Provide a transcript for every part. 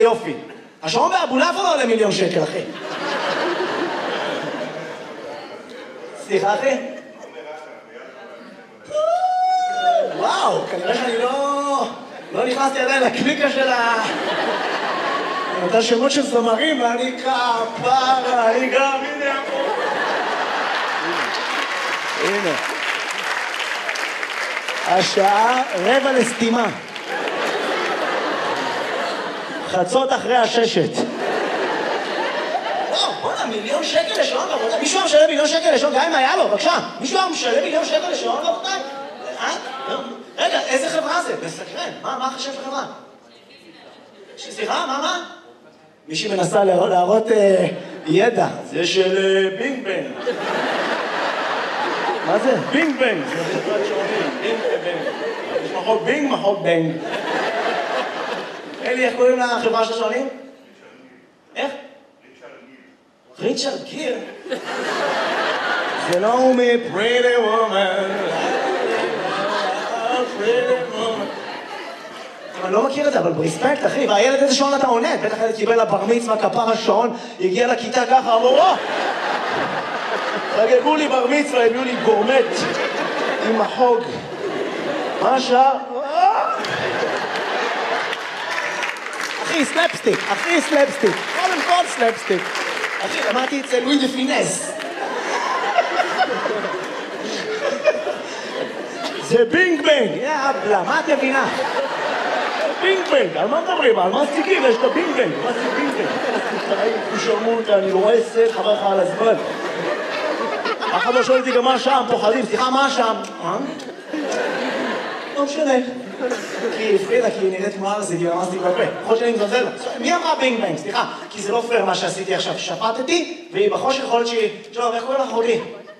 יופי. השעון באבולעפיה לא עולה $1,000,000, אחי. סליחה, אחי? וואו, כנראה שאני לא נכנסתי עדיין לקליקה של אותה שמות של זמרים, ואני כפרה, אני גם, הנה פה. הנה. השעה 5:45. חצות אחרי הששת. וואו, בוא'נה, $1,000,000 לשעון עבודה. מישהו היה משלם $1,000,000 לשעון, גם אם היה לו, בבקשה. מישהו היה משלם $1,000,000 לשעון עבודה? רגע, איזה חברה זה? מסקרן. מה החשב של חברה? סליחה, מה? מישהי מנסה להראות ידע. זה של בינג בנג. מה זה? בינג בנג. זה חברת שעונים. בינג בנג. יש מחוק בינג, מחוק בנג. אלי, איך קוראים לחברה של השעונים? איך? ריצ'רד גיר. זה לא הוא מ-Pretty Woman. אני לא מכיר את זה, אבל ברספקט, אחי, והילד איזה שעון אתה עונד? בטח ילד קיבל לבר מצווה, כפר השעון, הגיע לכיתה ככה, אמרו, חגגו לי בר מצווה, הביאו לי גורמט עם החוג. מה השעה? אחי, סלפסטיק, קודם כל סלפסטיק. אחי, למדתי את זה לואי דה פינס. זה בינג בנג, יאבלה, מה את מבינה? בינג בנג, על מה מדברים? על מה סטיקים? יש את הבינג בנג. מה זה בינג בנג? שרמות, אני רואה סט, חבר לך על הזמן. אחד לא שואל אותי גם מה שם, פוחדים, סליחה, מה שם? לא משנה. כי הפרידה, כי היא נראית כמו ארזי, כי ממסתי בפה. יכול שאני מזלזל לה. מי אמרה בינג בנג? סליחה, כי זה לא פייר מה שעשיתי עכשיו. שפטתי, והיא בחושך יכולת שהיא... שלום, איך קוראים לך אחותי?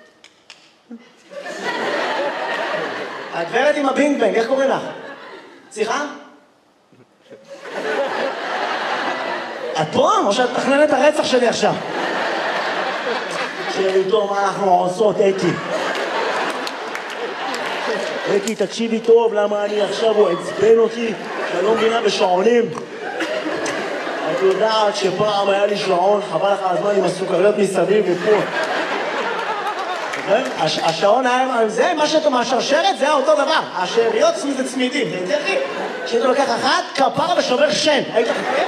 הגברת עם הבינג בנג, איך קוראים לך? סליחה? את פה? או שאת תכננת את הרצח שלי עכשיו? שאיתו מה אנחנו עושות, אקי. אקי, תקשיבי טוב, למה אני עכשיו הוא עצבן אותי, שאני לא מבינה בשעונים. את יודעת שפעם היה לי שעון, חבל לך הזמן עם הסוכריות מסביב ופה. השעון היה, זה מה שאתה מהשרשרת, זה אותו דבר. השאריות זה צמידים, זה יותר לי. כשאתה לוקח אחת, כפרה ושובר שן. היית חכה?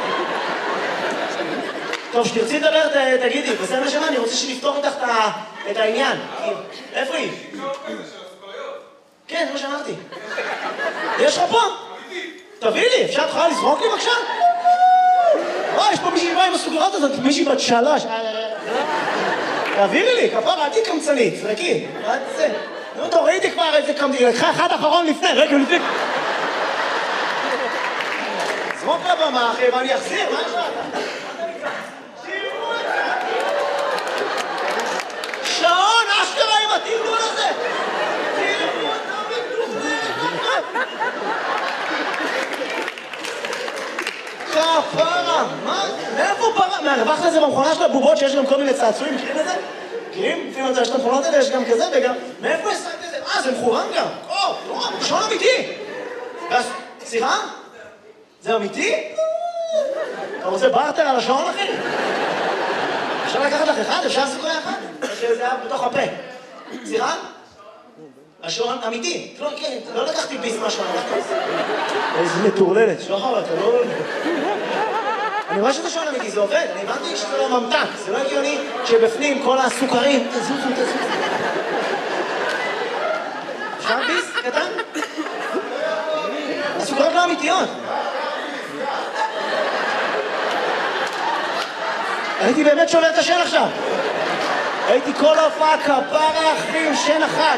טוב, שתרצי לדבר, תגידי. בסדר שמה, אני רוצה שנפתור איתך את העניין. איפה היא? כן, זה מה שאמרתי. יש לך פה? תביא לי, אפשר תוכל לזרוק לי בבקשה? יש פה מישהי באה עם הסוכריות הזאת, מישהי בת 3. תעבירי לי, כפרה, עדי קמצנית, זרקי. מה זה? נו, טוב, ראיתי כבר איזה קמצנית, לקחה אחד אחרון לפני, רגע לפני. זרוק לבמה, אחי, ואני אחזיר, מה יש לך? שעון, אשכרה עם התרגול הזה! כפרה, מה? מאיפה פרה? מהרווח לזה במכונה של הבובות שיש גם כל מיני צעצועים, מכירים את זה? מכירים? לפעמים יש את המכונות האלה, יש גם כזה וגם... מאיפה השגת את זה? זה מכוון גם. שעון אמיתי! סליחה? זה אמיתי? אתה רוצה בארטר על השעון, אחי? אפשר לקחת לך אחד? אפשר לעשות אחד? או שזה היה בתוך הפה? סליחה? השעון אמיתי. לא לקחתי ביס מהשעון. איזה מטורללת. שוחר, אתה לא... אני רואה שזה שעון אמיתי, זה עובד. אני הבנתי שזה לא ממתק. זה לא הגיוני שבפנים כל הסוכרים... תזוזו. אפשר ביס? קטן? הסוכרות לא אמיתיות. הייתי באמת שובר את השן עכשיו. הייתי כל ההופעה כפרה אחי עם שן אחת.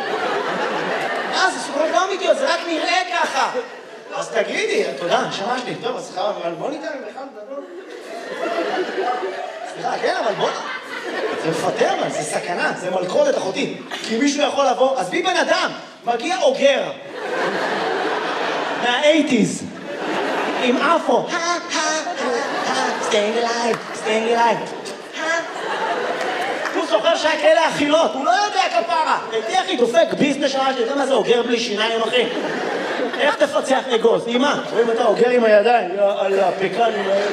זה סוכרות לא אמיתיות, זה רק נראה ככה. אז תגידי, תודה, נשמה שלי. טוב, אז סליחה, אבל בוא ניתן בכלל לדבר. סליחה, כן, אבל בוא... זה מפטר, אבל זה סכנה, זה מלכודת אחותי. כי מישהו יכול לבוא, אז בי בן אדם, מגיע אוגר. מה-80s. עם אפו. staying alive. הוא זוכר שהיה כאלה אכילות, הוא לא יודע כפרה. הייתי הכי דופק ביס נשמה שלי, אתה יודע מה זה אוגר בלי שיניים, אחי? איך תפצח אגוז? עם מה? רואים אתה אוגר עם הידיים, על הפקנים האלה.